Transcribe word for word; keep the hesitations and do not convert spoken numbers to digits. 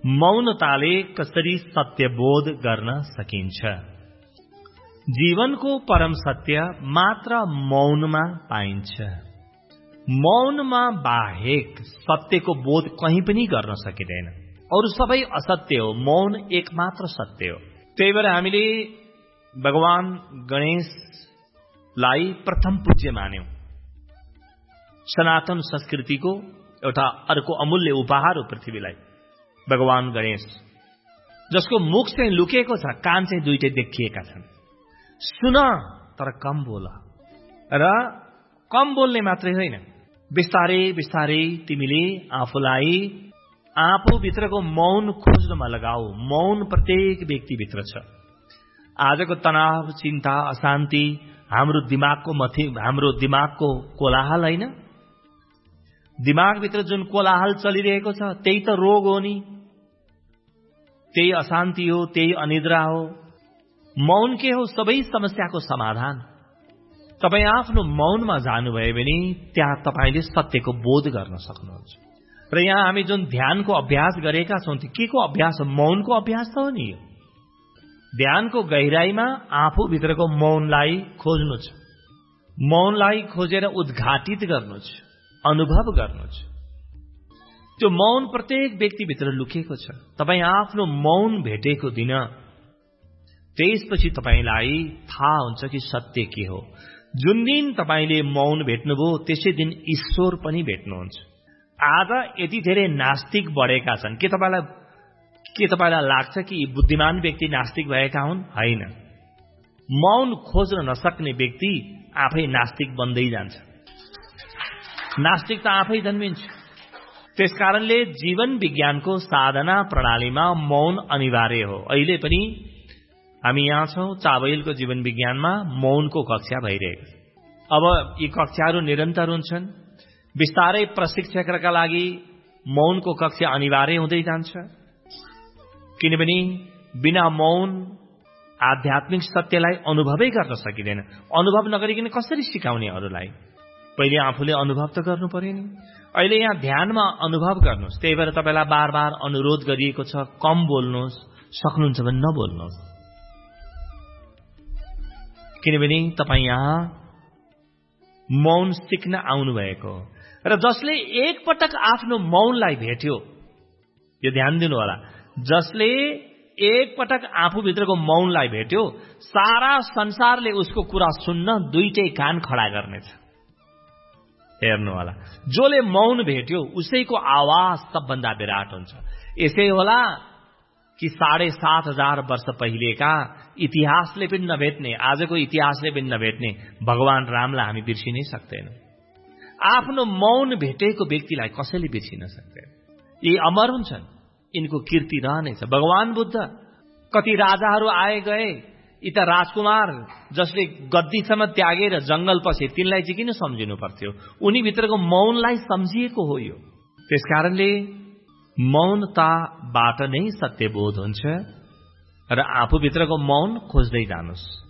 मौनताले कसरी सत्यबोध गर्न सकिन्छ। जीवनको परम सत्य मात्र मौनमा पाइन्छ। मौनमा बाहेक सत्यको बोध कहीँ पनि गर्न सकिँदैन। अरु सबै असत्य हो, मौन एकमात्र सत्य हो। त्यही भएर हामीले भगवान गणेशलाई प्रथम पूज्य मान्यौं। सनातन संस्कृतिको एउटा अर्को अमूल्य उपहार हो पृथ्वीलाई भगवान गणेश, जसको मुख चाहिँ लुकेको छ, कान चाहिँ दुईटै देखिएका छन्। सुन तर कम बोल, र कम बोल्ने मात्रै होइन, बिस्तारै बिस्तारै तिमीले आफूलाई आफूभित्रको मौन खोज्नमा लगाऊ। मौन प्रत्येक व्यक्तिभित्र छ। आजको तनाव, चिन्ता, अशान्ति हाम्रो दिमागको मथि हाम्रो दिमागको कोलाहल होइन। दिमागभित्र जुन कोलाहल चलिरहेको छ त्यही त रोग हो नि, त्यही अशान्ति हो, त्यही अनिद्रा हो। मौन के हो? सबै समस्याको समाधान। तपाईँ आफ्नो मौनमा जानुभयो भने त्यहाँ तपाईँले सत्यको बोध गर्न सक्नुहुन्छ। र यहाँ हामी जुन ध्यानको अभ्यास गरेका छौं त्यो के को अभ्यास हो? मौनको अभ्यास त हो नि। ध्यानको गहिराईमा आफूभित्रको मौनलाई खोज्नु छ, मौनलाई खोजेर उद्घाटित गर्नु छ, अनुभव गर्नु छ। त्यो मौन प्रत्येक व्यक्तिभित्र लुकेको छ। तपाईँ आफ्नो मौन भेटेको दिन त्यसपछि तपाईँलाई थाहा हुन्छ कि सत्य के हो। जुन दिन तपाईँले मौन भेट्नुभयो त्यसै दिन ईश्वर पनि भेट्नुहुन्छ। आज यति धेरै नास्तिक बढेका छन्, के तपाईँलाई के तपाईँलाई लाग्छ कि बुद्धिमान व्यक्ति नास्तिक भएका हुन्? होइन। मौन खोज्न नसक्ने व्यक्ति आफै नास्तिक बन्दै जान्छ। नास्तिक त आफै जन्मिन्छ। त्यसकारणले जीवन विज्ञानको साधना प्रणालीमा मौन अनिवार्य हो। अहिले पनि हामी यहाँ छौं, चाबहिलको जीवन विज्ञानमा मौनको कक्षा भइरहेको छ। अब यी कक्षाहरू निरन्तर हुन्छन्। बिस्तारै प्रशिक्षकका लागि मौनको कक्षा अनिवार्य हुँदै जान्छ, किनभने बिना मौन आध्यात्मिक सत्यलाई अनुभवै गर्न सकिँदैन। अनुभव नगरिकन कसरी सिकाउने अरूलाई? पहिले आफूले अनुभव त गर्नु पर्यो नि। अहिले यहाँ ध्यानमा अनुभव गर्नुहोस्। त्यही भएर तपाईँलाई बार बार अनुरोध गरिएको छ, कम बोल्नुहोस्, सक्नुहुन्छ भने नबोल्नुहोस्। किनभने तपाईँ यहाँ मौन सिक्न आउनु भएको हो। र जसले एक पटक आफ्नो मौनलाई भेट्यो, यो ध्यान दिनु होला, जसले एक पटक आफूभित्रको मौनलाई भेट्यो सारा संसारले उसको कुरा सुन्न दुईटै कान खडा गर्नेछ। हेर्नु होला, जसले मौन भेट्यो उसैको आवाज सबभन्दा विराट हुन्छ। यसै होला कि साढे सात हजार वर्ष पहिलेका इतिहासले पनि नभेट्ने, आजको इतिहासले पनि नभेट्ने भगवान रामलाई हामी बिर्सिनै सक्दैनौँ। आफ्नो मौन भेटेको व्यक्तिलाई कसैले बिर्सिन सक्दैन। यी अमर हुन्छन्, यिनको कीर्ति रहनेछ। भगवान बुद्ध, कति राजाहरू आए गए, यी त राजकुमार जसले गद्दीसम्म त्यागेर जंगल पसे, तिनलाई चाहिँ किन सम्झिनु पर्थ्यो? उनी भित्रको मौनलाई सम्झिएको हो यो। त्यसकारणले मौनताबाट नै सत्यबोध हुन्छ र आफूभित्रको मौन खोज्दै जानुस्।